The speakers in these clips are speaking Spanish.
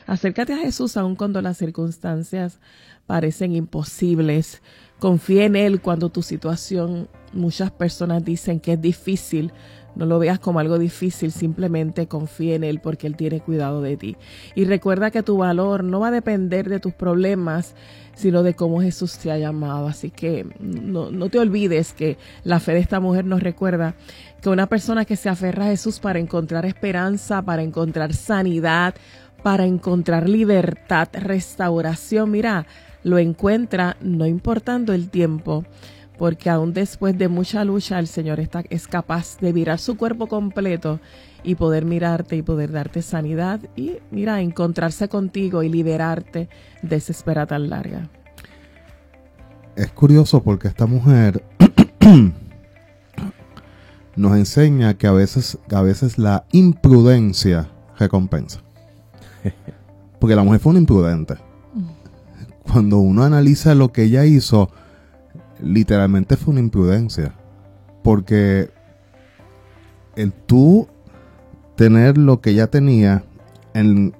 Acércate a Jesús aun cuando las circunstancias parecen imposibles. Confía en Él cuando tu situación, muchas personas dicen que es difícil. No lo veas como algo difícil, simplemente confía en Él porque Él tiene cuidado de ti. Y recuerda que tu valor no va a depender de tus problemas, sino de cómo Jesús te ha llamado. Así que no te olvides que la fe de esta mujer nos recuerda que una persona que se aferra a Jesús para encontrar esperanza, para encontrar sanidad, para encontrar libertad, restauración, mira, lo encuentra no importando el tiempo, porque aún después de mucha lucha el Señor es capaz de virar su cuerpo completo y poder mirarte y poder darte sanidad y, mira, encontrarse contigo y liberarte de esa espera tan larga. Es curioso porque esta mujer nos enseña que a veces la imprudencia recompensa. Porque la mujer fue una imprudente. Cuando uno analiza lo que ella hizo, literalmente fue una imprudencia, porque el tú tener lo que ella tenía en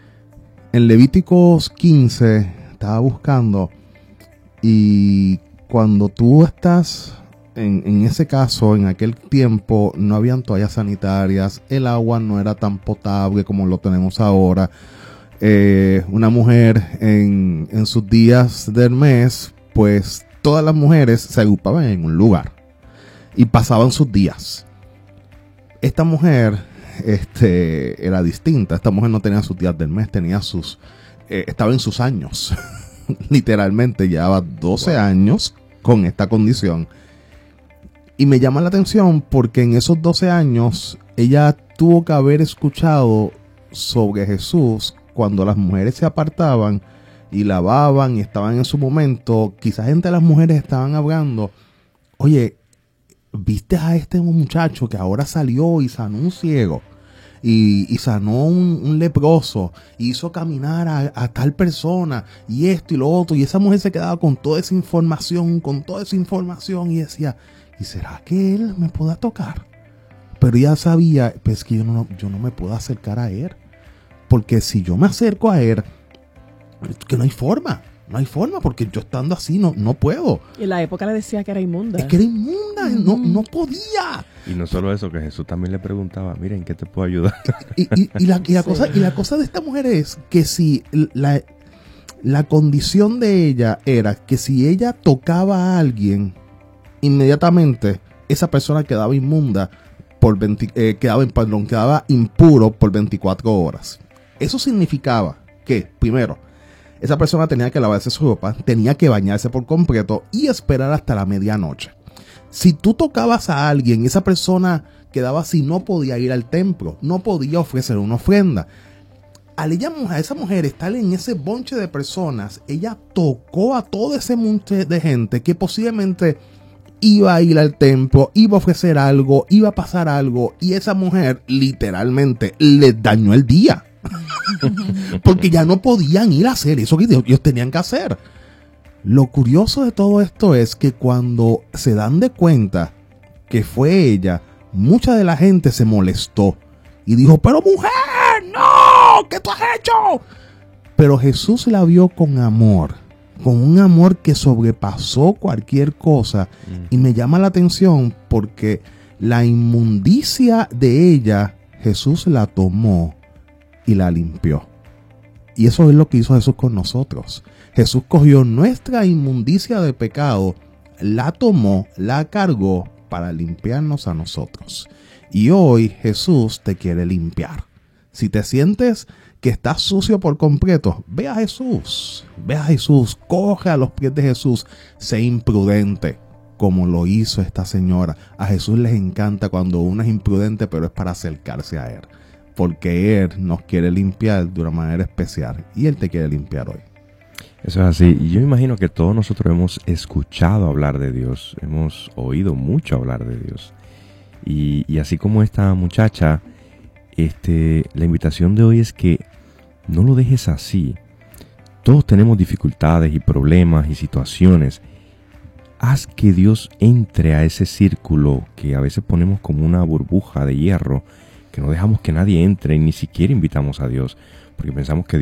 Levíticos 15 estaba buscando, y cuando tú estás en ese caso, en aquel tiempo no habían toallas sanitarias, el agua no era tan potable como lo tenemos ahora. Una mujer en sus días del mes, pues todas las mujeres se agrupaban en un lugar y pasaban sus días. Esta mujer era distinta. Esta mujer no tenía sus días del mes, tenía estaba en sus años. Literalmente llevaba 12 años con esta condición. Y me llama la atención porque en esos 12 años ella tuvo que haber escuchado sobre Jesús cuando las mujeres se apartaban y lavaban y estaban en su momento. Quizás entre las mujeres estaban hablando, oye, ¿viste a este muchacho que ahora salió y sanó un ciego? Y sanó un leproso, y hizo caminar a tal persona, y esto y lo otro. Y esa mujer se quedaba con toda esa información, y decía, ¿y será que él me pueda tocar? Pero ella sabía, pues que yo no me puedo acercar a él. Porque si yo me acerco a él, que no hay forma, porque yo estando así no puedo. Y en la época le decía que era inmunda. Es que era inmunda, no podía. Y no solo eso, que Jesús también le preguntaba, miren, ¿qué te puedo ayudar? Y la cosa de esta mujer es que si la condición de ella era que si ella tocaba a alguien, inmediatamente esa persona quedaba inmunda quedaba impuro por 24 horas. Eso significaba que, primero, esa persona tenía que lavarse su ropa, tenía que bañarse por completo y esperar hasta la medianoche. Si tú tocabas a alguien, esa persona quedaba así, no podía ir al templo, no podía ofrecer una ofrenda. A esa mujer estar en ese bonche de personas, ella tocó a todo ese monte de gente que posiblemente iba a ir al templo, iba a ofrecer algo, iba a pasar algo, y esa mujer literalmente les dañó el día. Porque ya no podían ir a hacer eso que ellos tenían que hacer. Lo curioso de todo esto es que cuando se dan de cuenta que fue ella, mucha de la gente se molestó y dijo, pero mujer, no, ¿qué tú has hecho? Pero Jesús la vio con amor, con un amor que sobrepasó cualquier cosa. Y me llama la atención porque la inmundicia de ella, Jesús la tomó y la limpió. Y eso es lo que hizo Jesús con nosotros. Jesús cogió nuestra inmundicia de pecado, la tomó, la cargó para limpiarnos a nosotros. Y hoy Jesús te quiere limpiar. Si te sientes que estás sucio por completo, ve a Jesús, coge a los pies de Jesús, sé imprudente, como lo hizo esta señora. A Jesús les encanta cuando uno es imprudente, pero es para acercarse a Él, porque Él nos quiere limpiar de una manera especial, y Él te quiere limpiar hoy. Eso es así, y yo imagino que todos nosotros hemos escuchado hablar de Dios, hemos oído mucho hablar de Dios, y así como esta muchacha, la invitación de hoy es que no lo dejes así. Todos tenemos dificultades y problemas y situaciones. Haz que Dios entre a ese círculo que a veces ponemos como una burbuja de hierro, que no dejamos que nadie entre y ni siquiera invitamos a Dios, porque pensamos que